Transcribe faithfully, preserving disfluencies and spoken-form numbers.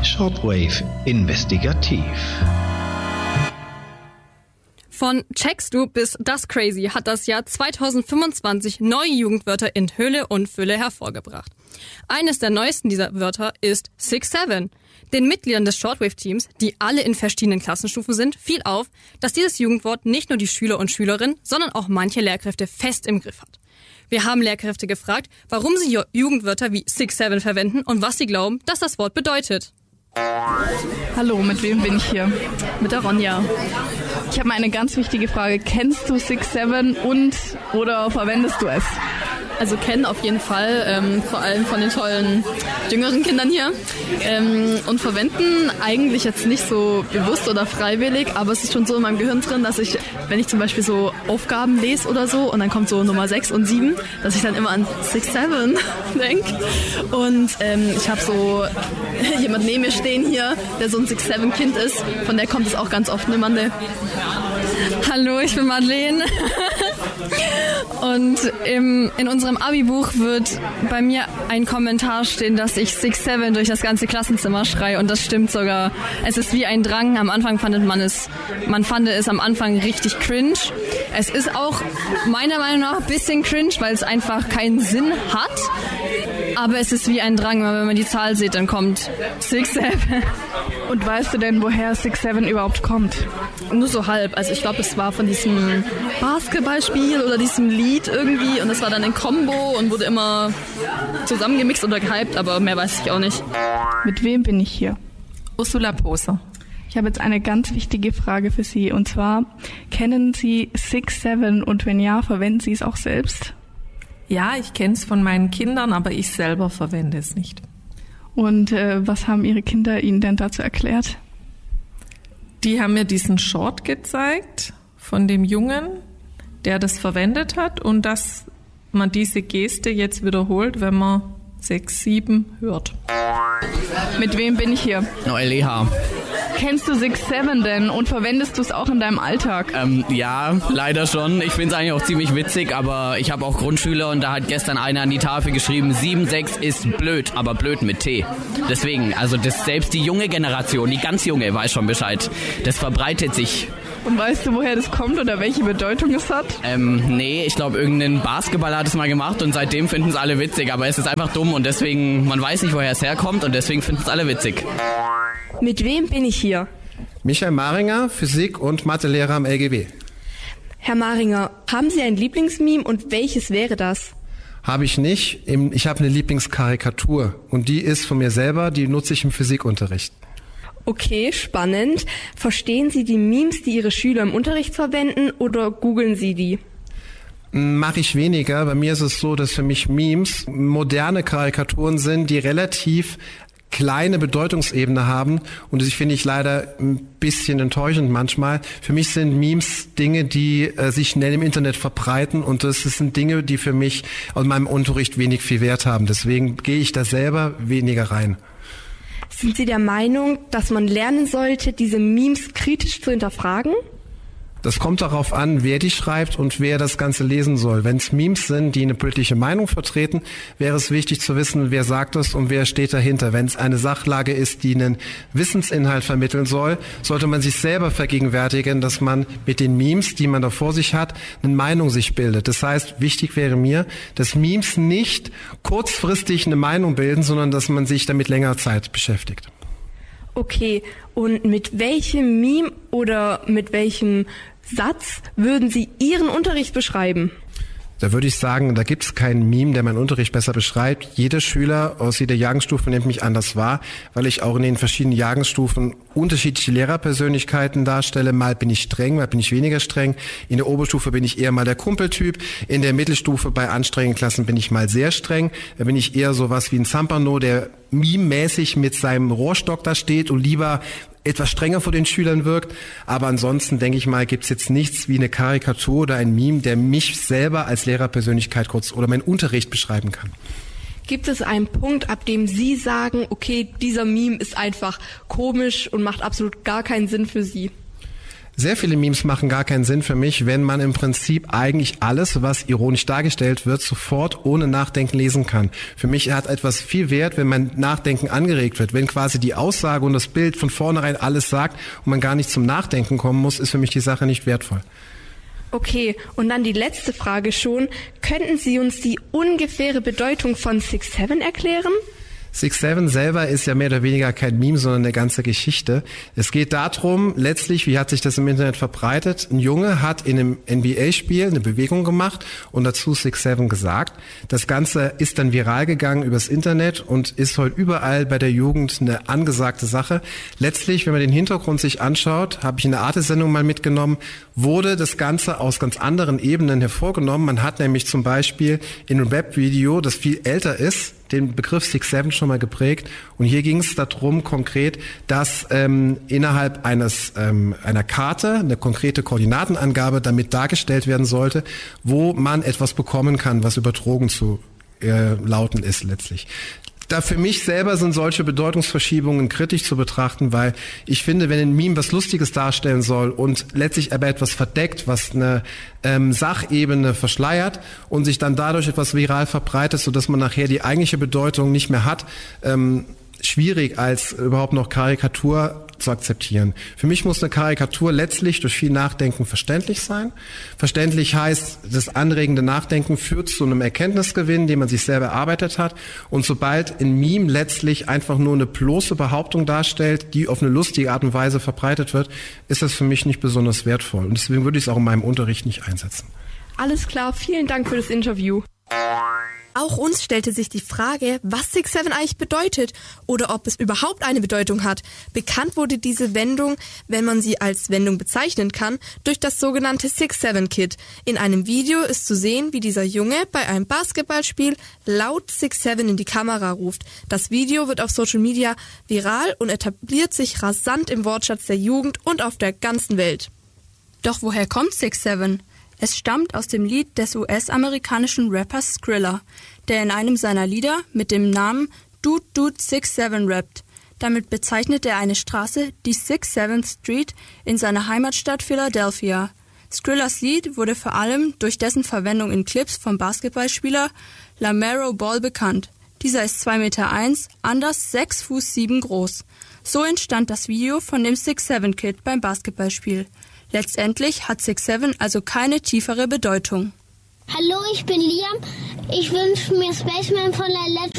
Shortwave Investigativ. Von Checkst du bis Das Crazy hat das Jahr zweitausendfünfundzwanzig neue Jugendwörter in Hülle und Fülle hervorgebracht. Eines der neuesten dieser Wörter ist six seven. Den Mitgliedern des Shortwave-Teams, die alle in verschiedenen Klassenstufen sind, fiel auf, dass dieses Jugendwort nicht nur die Schüler und Schülerinnen, sondern auch manche Lehrkräfte fest im Griff hat. Wir haben Lehrkräfte gefragt, warum sie Jugendwörter wie six seven verwenden und was sie glauben, dass das Wort bedeutet. Hallo, mit wem bin ich hier? Mit der Ronja. Ich habe mal eine ganz wichtige Frage. Kennst du six seven und oder verwendest du es? Also kennen auf jeden Fall, ähm, vor allem von den tollen jüngeren Kindern hier. Ähm, und verwenden eigentlich jetzt nicht so bewusst oder freiwillig, aber es ist schon so in meinem Gehirn drin, dass ich, wenn ich zum Beispiel so Aufgaben lese oder so und dann kommt so Nummer sechs und sieben, dass ich dann immer an six seven denke. Und ähm, ich habe so jemand neben mir stehen hier, der so ein six seven Kind ist. Von der kommt es auch ganz oft, ne Mande? Hallo, ich bin Madeleine. Und im, in unserem Abi-Buch wird bei mir ein Kommentar stehen, dass ich six seven durch das ganze Klassenzimmer schreie, und das stimmt sogar. Es ist wie ein Drang. Am Anfang fandet man es, man fand es am Anfang richtig cringe. Es ist auch meiner Meinung nach ein bisschen cringe, weil es einfach keinen Sinn hat. Aber es ist wie ein Drang, wenn man die Zahl sieht, dann kommt six seven. Und weißt du denn, woher six seven überhaupt kommt? Nur so halb. Also ich glaube, es war von diesem Basketballspiel oder diesem Lied irgendwie, und das war dann ein Combo und wurde immer zusammengemixt oder gehypt, aber mehr weiß ich auch nicht. Mit wem bin ich hier? Ursula Poser. Ich habe jetzt eine ganz wichtige Frage für Sie, und zwar, kennen Sie six seven und wenn ja, verwenden Sie es auch selbst? Ja, ich kenne es von meinen Kindern, aber ich selber verwende es nicht. Und äh, was haben Ihre Kinder Ihnen denn dazu erklärt? Die haben mir diesen Short gezeigt von dem Jungen, der das verwendet hat, und dass man diese Geste jetzt wiederholt, wenn man sechs sieben hört. Mit wem bin ich hier? Noel E H. Kennst du six seven denn und verwendest du es auch in deinem Alltag? Ähm, ja, leider schon. Ich finde es eigentlich auch ziemlich witzig, aber ich habe auch Grundschüler, und da hat gestern einer an die Tafel geschrieben, sieben sechs ist blöd, aber blöd mit T. Deswegen, also das, selbst die junge Generation, die ganz junge, weiß schon Bescheid. Das verbreitet sich. Und weißt du, woher das kommt oder welche Bedeutung es hat? Ähm, nee, ich glaube, irgendein Basketballer hat es mal gemacht und seitdem finden es alle witzig, aber es ist einfach dumm und deswegen, man weiß nicht, woher es herkommt und deswegen finden es alle witzig. Mit wem bin ich hier? Michael Maringer, Physik- und Mathelehrer am L G W. Herr Maringer, haben Sie ein Lieblingsmeme und welches wäre das? Habe ich nicht. Ich habe eine Lieblingskarikatur und die ist von mir selber, die nutze ich im Physikunterricht. Okay, spannend. Verstehen Sie die Memes, die Ihre Schüler im Unterricht verwenden, oder googeln Sie die? Mache ich weniger. Bei mir ist es so, dass für mich Memes moderne Karikaturen sind, die relativ kleine Bedeutungsebene haben, und das finde ich leider ein bisschen enttäuschend manchmal. Für mich sind Memes Dinge, die äh, sich schnell im Internet verbreiten, und das sind Dinge, die für mich aus meinem Unterricht wenig viel Wert haben. Deswegen gehe ich da selber weniger rein. Sind Sie der Meinung, dass man lernen sollte, diese Memes kritisch zu hinterfragen? Das kommt darauf an, wer die schreibt und wer das Ganze lesen soll. Wenn es Memes sind, die eine politische Meinung vertreten, wäre es wichtig zu wissen, wer sagt das und wer steht dahinter. Wenn es eine Sachlage ist, die einen Wissensinhalt vermitteln soll, sollte man sich selber vergegenwärtigen, dass man mit den Memes, die man da vor sich hat, eine Meinung sich bildet. Das heißt, wichtig wäre mir, dass Memes nicht kurzfristig eine Meinung bilden, sondern dass man sich damit länger Zeit beschäftigt. Okay, und mit welchem Meme oder mit welchem Satz würden Sie Ihren Unterricht beschreiben? Da würde ich sagen, da gibt es keinen Meme, der meinen Unterricht besser beschreibt. Jeder Schüler aus jeder Jahrgangsstufe nimmt mich anders wahr, weil ich auch in den verschiedenen Jahrgangsstufen unterschiedliche Lehrerpersönlichkeiten darstelle. Mal bin ich streng, mal bin ich weniger streng. In der Oberstufe bin ich eher mal der Kumpeltyp. In der Mittelstufe bei anstrengenden Klassen bin ich mal sehr streng. Da bin ich eher sowas wie ein Zampano, der meme-mäßig mit seinem Rohrstock da steht und lieber etwas strenger vor den Schülern wirkt. Aber ansonsten, denke ich mal, gibt's jetzt nichts wie eine Karikatur oder ein Meme, der mich selber als Lehrerpersönlichkeit kurz oder meinen Unterricht beschreiben kann. Gibt es einen Punkt, ab dem Sie sagen, okay, dieser Meme ist einfach komisch und macht absolut gar keinen Sinn für Sie? Sehr viele Memes machen gar keinen Sinn für mich, wenn man im Prinzip eigentlich alles, was ironisch dargestellt wird, sofort ohne Nachdenken lesen kann. Für mich hat etwas viel Wert, wenn mein Nachdenken angeregt wird. Wenn quasi die Aussage und das Bild von vornherein alles sagt und man gar nicht zum Nachdenken kommen muss, ist für mich die Sache nicht wertvoll. Okay, und dann die letzte Frage schon. Könnten Sie uns die ungefähre Bedeutung von six seven erklären? six seven selber ist ja mehr oder weniger kein Meme, sondern eine ganze Geschichte. Es geht darum, letztlich, wie hat sich das im Internet verbreitet? Ein Junge hat in einem N B A-Spiel eine Bewegung gemacht und dazu six seven gesagt. Das Ganze ist dann viral gegangen übers Internet und ist heute überall bei der Jugend eine angesagte Sache. Letztlich, wenn man den Hintergrund sich anschaut, habe ich in der Arte-Sendung mal mitgenommen, wurde das Ganze aus ganz anderen Ebenen hervorgenommen. Man hat nämlich zum Beispiel in einem Webvideo, das viel älter ist, den Begriff six seven schon mal geprägt. Und hier ging es darum konkret, dass ähm, innerhalb eines ähm, einer Karte eine konkrete Koordinatenangabe damit dargestellt werden sollte, wo man etwas bekommen kann, was über Drogen zu äh, lauten ist letztlich. Da für mich selber sind solche Bedeutungsverschiebungen kritisch zu betrachten, weil ich finde, wenn ein Meme was Lustiges darstellen soll und letztlich aber etwas verdeckt, was eine ähm, Sachebene verschleiert und sich dann dadurch etwas viral verbreitet, sodass man nachher die eigentliche Bedeutung nicht mehr hat, ähm, schwierig als überhaupt noch Karikatur zu akzeptieren. Für mich muss eine Karikatur letztlich durch viel Nachdenken verständlich sein. Verständlich heißt, das anregende Nachdenken führt zu einem Erkenntnisgewinn, den man sich selber erarbeitet hat. Und sobald ein Meme letztlich einfach nur eine bloße Behauptung darstellt, die auf eine lustige Art und Weise verbreitet wird, ist das für mich nicht besonders wertvoll. Und deswegen würde ich es auch in meinem Unterricht nicht einsetzen. Alles klar, vielen Dank für das Interview. Auch uns stellte sich die Frage, was six seven eigentlich bedeutet oder ob es überhaupt eine Bedeutung hat. Bekannt wurde diese Wendung, wenn man sie als Wendung bezeichnen kann, durch das sogenannte six seven Kid. In einem Video ist zu sehen, wie dieser Junge bei einem Basketballspiel laut six seven in die Kamera ruft. Das Video wird auf Social Media viral und etabliert sich rasant im Wortschatz der Jugend und auf der ganzen Welt. Doch woher kommt six seven? Es stammt aus dem Lied des U S-amerikanischen Rappers Skrilla, der in einem seiner Lieder mit dem Namen Dude Dude six seven rappt. Damit bezeichnet er eine Straße, die six seventh Street, in seiner Heimatstadt Philadelphia. Skrillas Lied wurde vor allem durch dessen Verwendung in Clips vom Basketballspieler LaMelo Ball bekannt. Dieser ist zwei Meter eins, Anders sechs Fuß sieben groß. So entstand das Video von dem six seven Kid beim Basketballspiel. Letztendlich hat six seven also keine tiefere Bedeutung. Hallo, ich bin Liam. Ich wünsche mir Spaceman von der letzten